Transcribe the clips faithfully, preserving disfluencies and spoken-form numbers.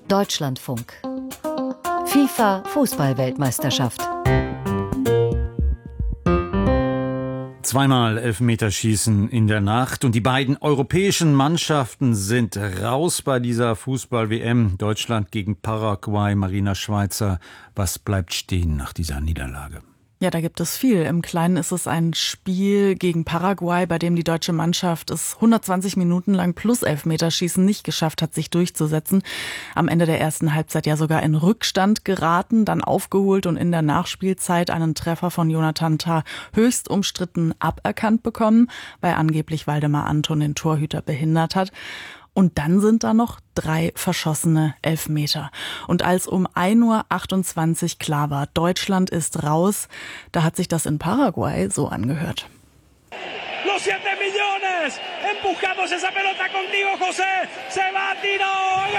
Deutschlandfunk. FIFA-Fußball-Weltmeisterschaft. Zweimal Elfmeterschießen in der Nacht und die beiden europäischen Mannschaften sind raus bei dieser Fußball-W M. Deutschland gegen Paraguay. Marina Schweizer, was bleibt stehen nach dieser Niederlage? Ja, da gibt es viel. Im Kleinen ist es ein Spiel gegen Paraguay, bei dem die deutsche Mannschaft es hundertzwanzig Minuten lang plus Elfmeterschießen nicht geschafft hat, sich durchzusetzen. Am Ende der ersten Halbzeit ja sogar in Rückstand geraten, dann aufgeholt und in der Nachspielzeit einen Treffer von Jonathan Tah höchst umstritten aberkannt bekommen, weil angeblich Waldemar Anton den Torhüter behindert hat. Und dann sind da noch drei verschossene Elfmeter. Und als um ein Uhr achtundzwanzig klar war, Deutschland ist raus, da hat sich das in Paraguay so angehört. Los siete millones, empujados esa pelota contigo, José, se va, tiro,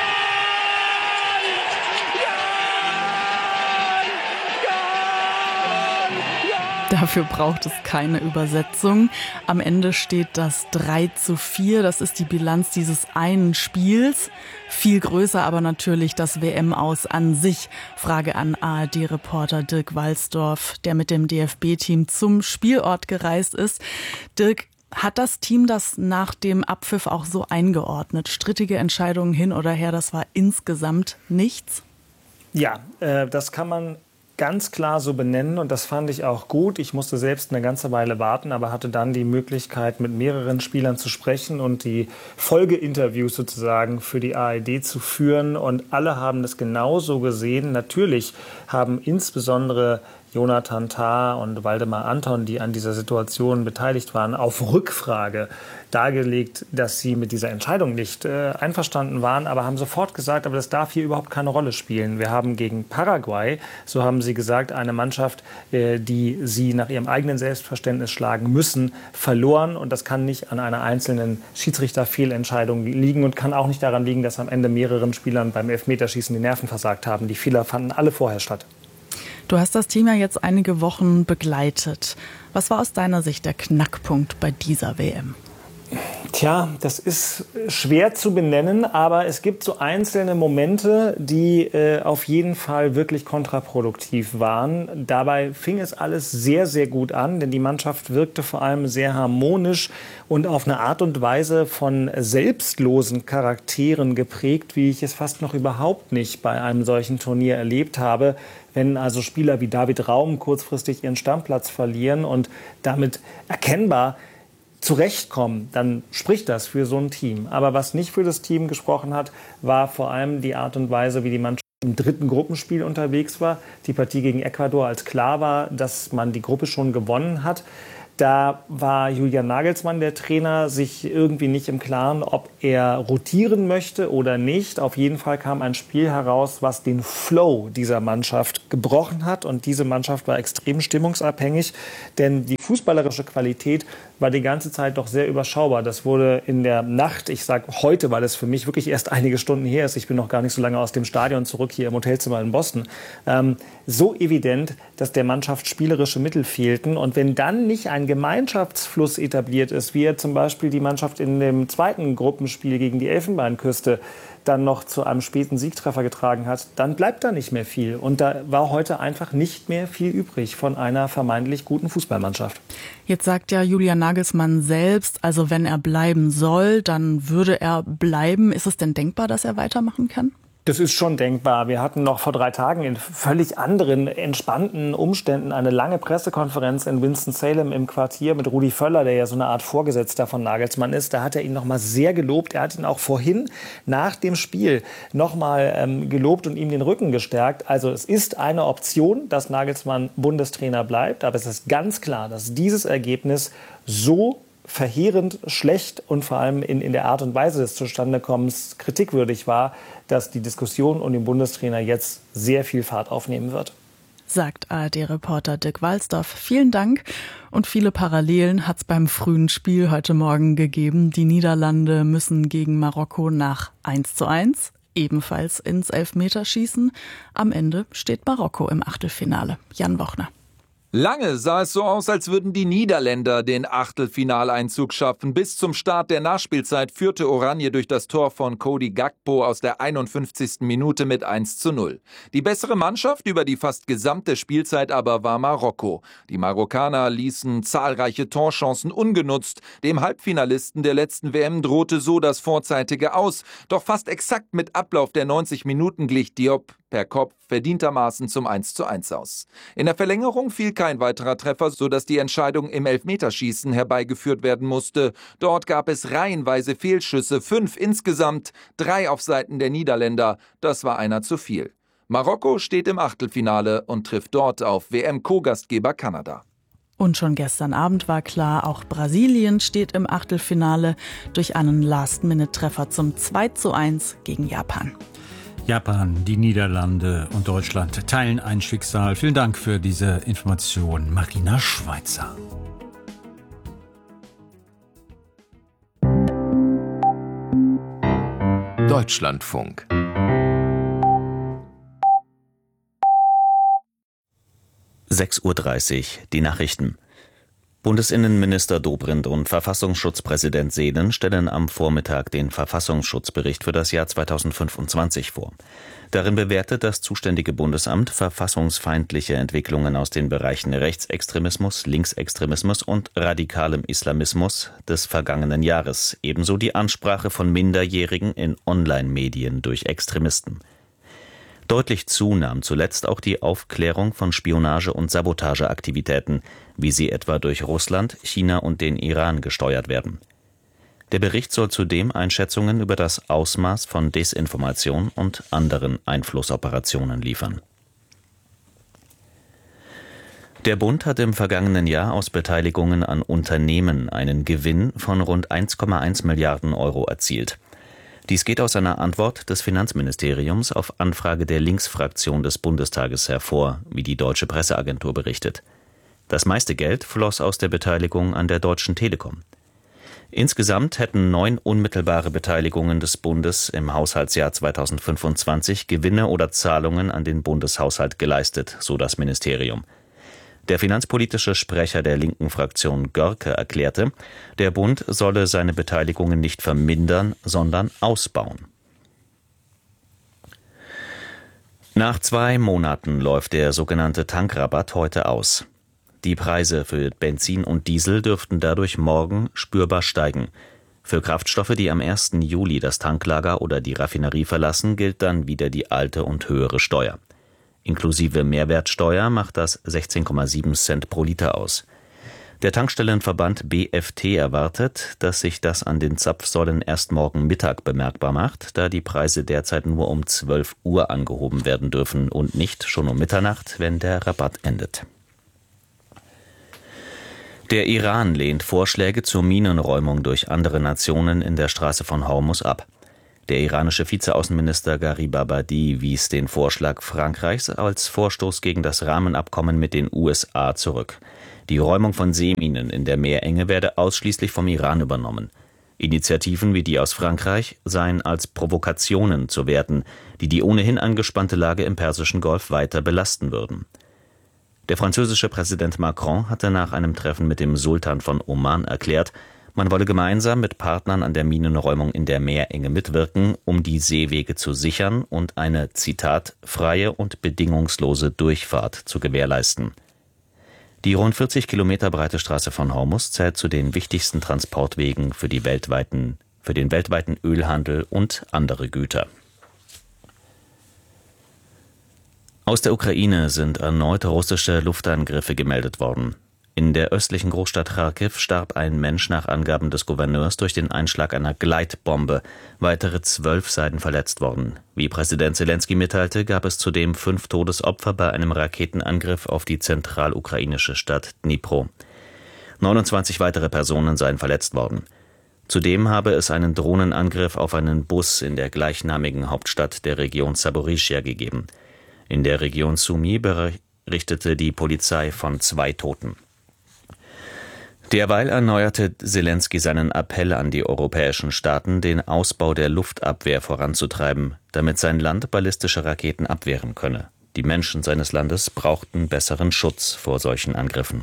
Dafür braucht es keine Übersetzung. Am Ende steht das drei zu vier. Das ist die Bilanz dieses einen Spiels. Viel größer aber natürlich das W M-Aus an sich. Frage an A R D-Reporter Dirk Walsdorf, der mit dem D F B-Team zum Spielort gereist ist. Dirk, hat das Team das nach dem Abpfiff auch so eingeordnet? Strittige Entscheidungen hin oder her, das war insgesamt nichts? Ja, äh, das kann man ganz klar so benennen und das fand ich auch gut. Ich musste selbst eine ganze Weile warten, aber hatte dann die Möglichkeit, mit mehreren Spielern zu sprechen und die Folgeinterviews sozusagen für die A R D zu führen. Und alle haben das genauso gesehen. Natürlich haben insbesondere Jonathan Tah und Waldemar Anton, die an dieser Situation beteiligt waren, auf Rückfrage dargelegt, dass sie mit dieser Entscheidung nicht äh, einverstanden waren, aber haben sofort gesagt, aber das darf hier überhaupt keine Rolle spielen. Wir haben gegen Paraguay, so haben sie gesagt, eine Mannschaft, äh, die sie nach ihrem eigenen Selbstverständnis schlagen müssen, verloren. Und das kann nicht an einer einzelnen Schiedsrichterfehlentscheidung liegen und kann auch nicht daran liegen, dass am Ende mehreren Spielern beim Elfmeterschießen die Nerven versagt haben. Die Fehler fanden alle vorher statt. Du hast das Team ja jetzt einige Wochen begleitet. Was war aus deiner Sicht der Knackpunkt bei dieser W M? Tja, das ist schwer zu benennen, aber es gibt so einzelne Momente, die äh, auf jeden Fall wirklich kontraproduktiv waren. Dabei fing es alles sehr, sehr gut an, denn die Mannschaft wirkte vor allem sehr harmonisch und auf eine Art und Weise von selbstlosen Charakteren geprägt, wie ich es fast noch überhaupt nicht bei einem solchen Turnier erlebt habe. Wenn also Spieler wie David Raum kurzfristig ihren Stammplatz verlieren und damit erkennbar zurechtkommen, dann spricht das für so ein Team. Aber was nicht für das Team gesprochen hat, war vor allem die Art und Weise, wie die Mannschaft im dritten Gruppenspiel unterwegs war. Die Partie gegen Ecuador, als klar war, dass man die Gruppe schon gewonnen hat. Da war Julian Nagelsmann, der Trainer, sich irgendwie nicht im Klaren, ob er rotieren möchte oder nicht. Auf jeden Fall kam ein Spiel heraus, was den Flow dieser Mannschaft gebrochen hat. Und diese Mannschaft war extrem stimmungsabhängig, denn die fußballerische Qualität war die ganze Zeit doch sehr überschaubar. Das wurde in der Nacht, ich sage heute, weil es für mich wirklich erst einige Stunden her ist, ich bin noch gar nicht so lange aus dem Stadion zurück, hier im Hotelzimmer in Boston, ähm, so evident, dass der Mannschaft spielerische Mittel fehlten. Und wenn dann nicht ein Gemeinschaftsfluss etabliert ist, wie er zum Beispiel die Mannschaft in dem zweiten Gruppenspiel gegen die Elfenbeinküste dann noch zu einem späten Siegtreffer getragen hat, dann bleibt da nicht mehr viel. Und da war heute einfach nicht mehr viel übrig von einer vermeintlich guten Fußballmannschaft. Jetzt sagt ja Julian Nagelsmann selbst, also wenn er bleiben soll, dann würde er bleiben. Ist es denn denkbar, dass er weitermachen kann? Das ist schon denkbar. Wir hatten noch vor drei Tagen in völlig anderen, entspannten Umständen eine lange Pressekonferenz in Winston-Salem im Quartier mit Rudi Völler, der ja so eine Art Vorgesetzter von Nagelsmann ist. Da hat er ihn noch mal sehr gelobt. Er hat ihn auch vorhin nach dem Spiel noch mal ähm, gelobt und ihm den Rücken gestärkt. Also es ist eine Option, dass Nagelsmann Bundestrainer bleibt. Aber es ist ganz klar, dass dieses Ergebnis so verheerend schlecht und vor allem in, in der Art und Weise des Zustandekommens kritikwürdig war, dass die Diskussion um den Bundestrainer jetzt sehr viel Fahrt aufnehmen wird. Sagt A R D-Reporter Dirk Walsdorf. Vielen Dank. Und viele Parallelen hat es beim frühen Spiel heute Morgen gegeben. Die Niederlande müssen gegen Marokko nach eins zu eins, ebenfalls ins Elfmeterschießen. Am Ende steht Marokko im Achtelfinale. Jan Wochner. Lange sah es so aus, als würden die Niederländer den Achtelfinaleinzug schaffen. Bis zum Start der Nachspielzeit führte Oranje durch das Tor von Cody Gakpo aus der einundfünfzigsten Minute mit eins zu null. Die bessere Mannschaft über die fast gesamte Spielzeit aber war Marokko. Die Marokkaner ließen zahlreiche Torchancen ungenutzt. Dem Halbfinalisten der letzten W M drohte so das vorzeitige Aus. Doch fast exakt mit Ablauf der neunzig Minuten glich Diop per Kopf verdientermaßen zum eins zu eins aus. In der Verlängerung fiel kein weiterer Treffer, sodass die Entscheidung im Elfmeterschießen herbeigeführt werden musste. Dort gab es reihenweise Fehlschüsse, fünf insgesamt, drei auf Seiten der Niederländer. Das war einer zu viel. Marokko steht im Achtelfinale und trifft dort auf W M-Co-Gastgeber Kanada. Und schon gestern Abend war klar, auch Brasilien steht im Achtelfinale durch einen Last-Minute-Treffer zum zwei zu eins gegen Japan. Japan, die Niederlande und Deutschland teilen ein Schicksal. Vielen Dank für diese Information, Marina Schweizer. Deutschlandfunk. sechs Uhr dreißig, die Nachrichten. Bundesinnenminister Dobrindt und Verfassungsschutzpräsident Seelen stellen am Vormittag den Verfassungsschutzbericht für das Jahr zweitausendfünfundzwanzig vor. Darin bewertet das zuständige Bundesamt verfassungsfeindliche Entwicklungen aus den Bereichen Rechtsextremismus, Linksextremismus und radikalem Islamismus des vergangenen Jahres, ebenso die Ansprache von Minderjährigen in Online-Medien durch Extremisten. Deutlich zunahm zuletzt auch die Aufklärung von Spionage- und Sabotageaktivitäten, wie sie etwa durch Russland, China und den Iran gesteuert werden. Der Bericht soll zudem Einschätzungen über das Ausmaß von Desinformation und anderen Einflussoperationen liefern. Der Bund hat im vergangenen Jahr aus Beteiligungen an Unternehmen einen Gewinn von rund eins Komma eins Milliarden Euro erzielt. Dies geht aus einer Antwort des Finanzministeriums auf Anfrage der Linksfraktion des Bundestages hervor, wie die Deutsche Presseagentur berichtet. Das meiste Geld floss aus der Beteiligung an der Deutschen Telekom. Insgesamt hätten neun unmittelbare Beteiligungen des Bundes im Haushaltsjahr zweitausendfünfundzwanzig Gewinne oder Zahlungen an den Bundeshaushalt geleistet, so das Ministerium. Der finanzpolitische Sprecher der linken Fraktion Görke erklärte, der Bund solle seine Beteiligungen nicht vermindern, sondern ausbauen. Nach zwei Monaten läuft der sogenannte Tankrabatt heute aus. Die Preise für Benzin und Diesel dürften dadurch morgen spürbar steigen. Für Kraftstoffe, die am ersten Juli das Tanklager oder die Raffinerie verlassen, gilt dann wieder die alte und höhere Steuer. Inklusive Mehrwertsteuer macht das sechzehn Komma sieben Cent pro Liter aus. Der Tankstellenverband B F T erwartet, dass sich das an den Zapfsäulen erst morgen Mittag bemerkbar macht, da die Preise derzeit nur um zwölf Uhr angehoben werden dürfen und nicht schon um Mitternacht, wenn der Rabatt endet. Der Iran lehnt Vorschläge zur Minenräumung durch andere Nationen in der Straße von Hormuz ab. Der iranische Vizeaußenminister Gharibabadi wies den Vorschlag Frankreichs als Vorstoß gegen das Rahmenabkommen mit den U S A zurück. Die Räumung von Seeminen in der Meerenge werde ausschließlich vom Iran übernommen. Initiativen wie die aus Frankreich seien als Provokationen zu werten, die die ohnehin angespannte Lage im Persischen Golf weiter belasten würden. Der französische Präsident Macron hatte nach einem Treffen mit dem Sultan von Oman erklärt, man wolle gemeinsam mit Partnern an der Minenräumung in der Meerenge mitwirken, um die Seewege zu sichern und eine, Zitat, freie und bedingungslose Durchfahrt zu gewährleisten. Die rund vierzig Kilometer breite Straße von Hormuz zählt zu den wichtigsten Transportwegen für, die weltweiten, für den weltweiten Ölhandel und andere Güter. Aus der Ukraine sind erneut russische Luftangriffe gemeldet worden. In der östlichen Großstadt Charkiw starb ein Mensch nach Angaben des Gouverneurs durch den Einschlag einer Gleitbombe. Weitere zwölf seien verletzt worden. Wie Präsident Selenskyj mitteilte, gab es zudem fünf Todesopfer bei einem Raketenangriff auf die zentralukrainische Stadt Dnipro. neunundzwanzig weitere Personen seien verletzt worden. Zudem habe es einen Drohnenangriff auf einen Bus in der gleichnamigen Hauptstadt der Region Saporischschja gegeben. In der Region Sumy berichtete die Polizei von zwei Toten. Derweil erneuerte Selenskyj seinen Appell an die europäischen Staaten, den Ausbau der Luftabwehr voranzutreiben, damit sein Land ballistische Raketen abwehren könne. Die Menschen seines Landes brauchten besseren Schutz vor solchen Angriffen.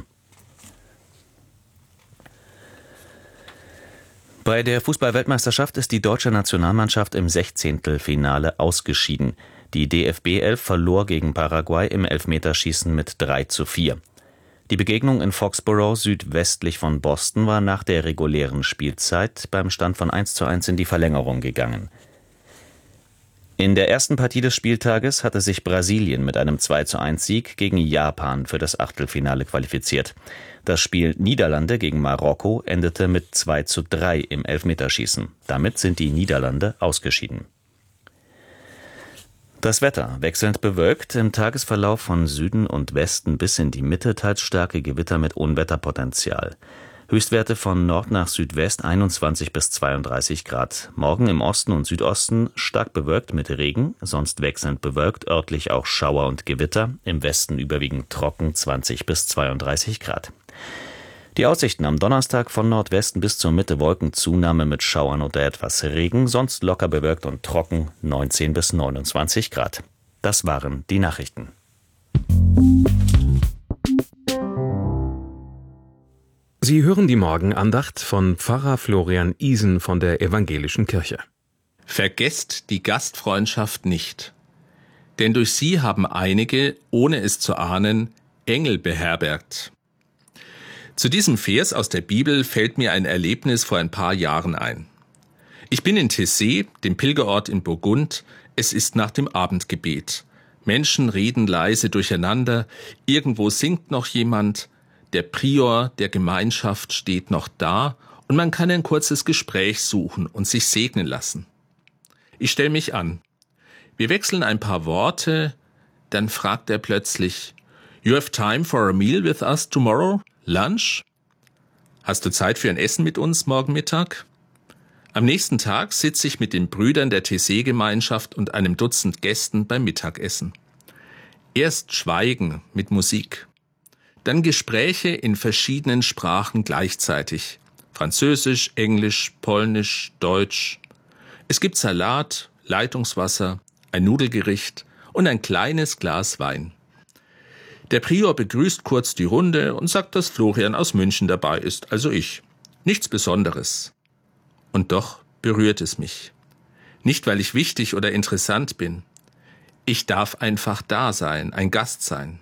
Bei der Fußball-Weltmeisterschaft ist die deutsche Nationalmannschaft im Sechzehntelfinale ausgeschieden. Die D F B elf verlor gegen Paraguay im Elfmeterschießen mit drei zu vier. Die Begegnung in Foxborough südwestlich von Boston war nach der regulären Spielzeit beim Stand von eins zu eins in die Verlängerung gegangen. In der ersten Partie des Spieltages hatte sich Brasilien mit einem zwei zu eins Sieg gegen Japan für das Achtelfinale qualifiziert. Das Spiel Niederlande gegen Marokko endete mit zwei zu drei im Elfmeterschießen. Damit sind die Niederlande ausgeschieden. Das Wetter wechselnd bewölkt, im Tagesverlauf von Süden und Westen bis in die Mitte teils starke Gewitter mit Unwetterpotenzial. Höchstwerte von Nord nach Südwest einundzwanzig bis zweiunddreißig Grad. Morgen im Osten und Südosten stark bewölkt mit Regen, sonst wechselnd bewölkt, örtlich auch Schauer und Gewitter, im Westen überwiegend trocken zwanzig bis zweiunddreißig Grad. Die Aussichten am Donnerstag von Nordwesten bis zur Mitte Wolkenzunahme mit Schauern oder etwas Regen, sonst locker bewölkt und trocken neunzehn bis neunundzwanzig Grad. Das waren die Nachrichten. Sie hören die Morgenandacht von Pfarrer Florian Isen von der Evangelischen Kirche. Vergesst die Gastfreundschaft nicht, denn durch sie haben einige, ohne es zu ahnen, Engel beherbergt. Zu diesem Vers aus der Bibel fällt mir ein Erlebnis vor ein paar Jahren ein. Ich bin in Tessé, dem Pilgerort in Burgund. Es ist nach dem Abendgebet. Menschen reden leise durcheinander, irgendwo singt noch jemand, der Prior der Gemeinschaft steht noch da und man kann ein kurzes Gespräch suchen und sich segnen lassen. Ich stelle mich an. Wir wechseln ein paar Worte, dann fragt er plötzlich, "You have time for a meal with us tomorrow? Lunch? Hast du Zeit für ein Essen mit uns morgen Mittag?" Am nächsten Tag sitze ich mit den Brüdern der Tessé-Gemeinschaft und einem Dutzend Gästen beim Mittagessen. Erst Schweigen mit Musik. Dann Gespräche in verschiedenen Sprachen gleichzeitig. Französisch, Englisch, Polnisch, Deutsch. Es gibt Salat, Leitungswasser, ein Nudelgericht und ein kleines Glas Wein. Der Prior begrüßt kurz die Runde und sagt, dass Florian aus München dabei ist, also ich. Nichts Besonderes. Und doch berührt es mich. Nicht, weil ich wichtig oder interessant bin. Ich darf einfach da sein, ein Gast sein.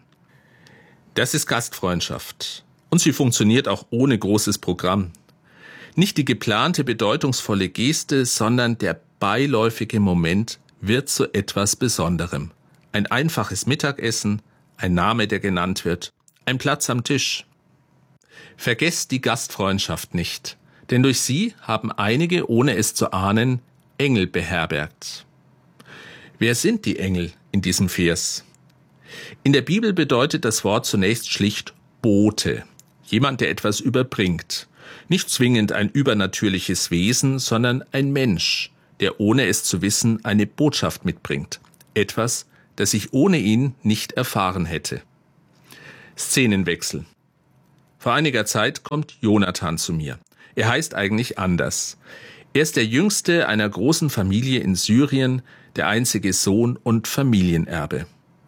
Das ist Gastfreundschaft. Und sie funktioniert auch ohne großes Programm. Nicht die geplante, bedeutungsvolle Geste, sondern der beiläufige Moment wird zu etwas Besonderem. Ein einfaches Mittagessen, ein Name, der genannt wird, ein Platz am Tisch. Vergesst die Gastfreundschaft nicht, denn durch sie haben einige, ohne es zu ahnen, Engel beherbergt. Wer sind die Engel in diesem Vers? In der Bibel bedeutet das Wort zunächst schlicht Bote, jemand, der etwas überbringt. Nicht zwingend ein übernatürliches Wesen, sondern ein Mensch, der ohne es zu wissen eine Botschaft mitbringt. Etwas, das ich ohne ihn nicht erfahren hätte. Szenenwechsel. Vor einiger Zeit kommt Jonathan zu mir. Er heißt eigentlich anders. Er ist der jüngste einer großen Familie in Syrien, der einzige Sohn und Familienerbe.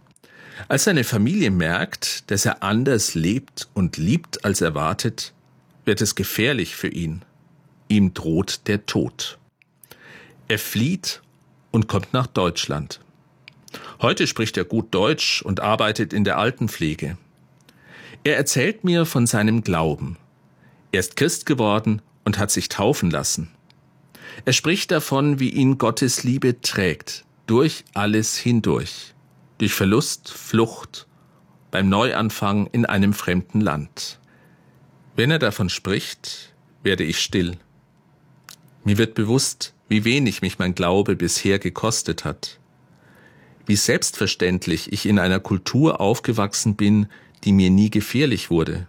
Als seine Familie merkt, dass er anders lebt und liebt als erwartet, wird es gefährlich für ihn. Ihm droht der Tod. Er flieht und kommt nach Deutschland. Heute spricht er gut Deutsch und arbeitet in der Altenpflege. Er erzählt mir von seinem Glauben. Er ist Christ geworden und hat sich taufen lassen. Er spricht davon, wie ihn Gottes Liebe trägt, durch alles hindurch. Durch Verlust, Flucht, beim Neuanfang in einem fremden Land. Wenn er davon spricht, werde ich still. Mir wird bewusst, wie wenig mich mein Glaube bisher gekostet hat. Wie selbstverständlich ich in einer Kultur aufgewachsen bin, die mir nie gefährlich wurde.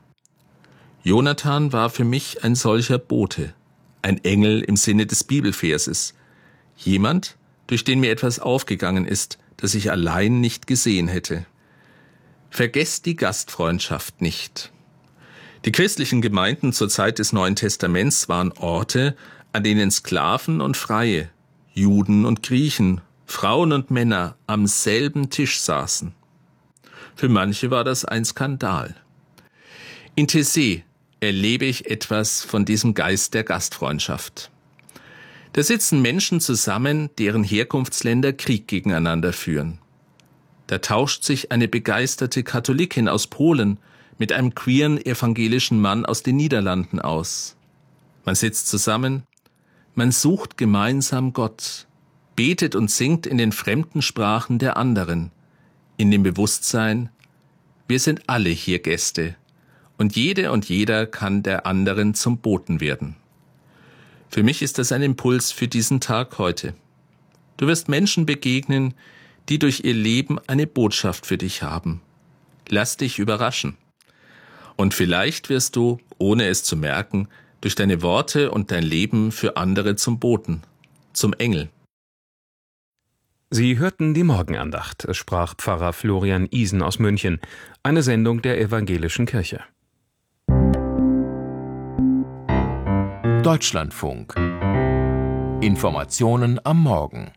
Jonathan war für mich ein solcher Bote, ein Engel im Sinne des Bibelverses. Jemand, durch den mir etwas aufgegangen ist, das ich allein nicht gesehen hätte. Vergesst die Gastfreundschaft nicht. Die christlichen Gemeinden zur Zeit des Neuen Testaments waren Orte, an denen Sklaven und Freie, Juden und Griechen, Frauen und Männer am selben Tisch saßen. Für manche war das ein Skandal. In Taizé erlebe ich etwas von diesem Geist der Gastfreundschaft. Da sitzen Menschen zusammen, deren Herkunftsländer Krieg gegeneinander führen. Da tauscht sich eine begeisterte Katholikin aus Polen mit einem queeren evangelischen Mann aus den Niederlanden aus. Man sitzt zusammen, man sucht gemeinsam Gott, betet und singt in den fremden Sprachen der anderen, in dem Bewusstsein, wir sind alle hier Gäste und jede und jeder kann der anderen zum Boten werden. Für mich ist das ein Impuls für diesen Tag heute. Du wirst Menschen begegnen, die durch ihr Leben eine Botschaft für dich haben. Lass dich überraschen. Und vielleicht wirst du, ohne es zu merken, durch deine Worte und dein Leben für andere zum Boten, zum Engel. Sie hörten die Morgenandacht. Es sprach Pfarrer Florian Isen aus München, eine Sendung der Evangelischen Kirche. Deutschlandfunk. Informationen am Morgen.